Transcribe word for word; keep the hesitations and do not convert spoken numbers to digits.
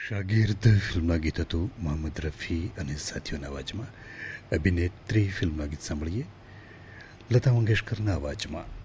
શાગિર્દ ફિલ્મના ગીત હતું મોહમ્મદ રફી અને સાથીઓના અવાજમાં. અભિનેત્રી ફિલ્મના ગીત સાંભળીએ લતા મંગેશકરના અવાજમાં.